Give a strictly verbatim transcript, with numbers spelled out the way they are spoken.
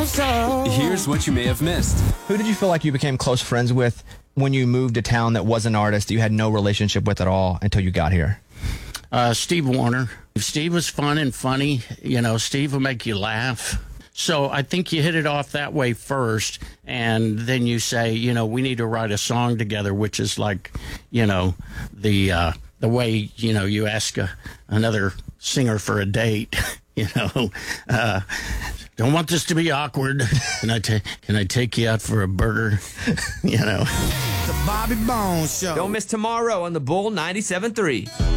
Here's what you may have missed. Who did you feel like you became close friends with when you moved to town that was an artist that you had no relationship with at all until you got here? Uh, Steve Warner. Steve was fun and funny. You know, Steve will make you laugh. So I think you hit it off that way first, and then you say, you know, we need to write a song together, which is like, you know, the uh, the way, you know, you ask a, another singer for a date, you know. Uh, don't want this to be awkward. Can I, ta- can I take you out for a burger? You know. The Bobby Bones Show. Don't miss tomorrow on the Bull ninety-seven point three.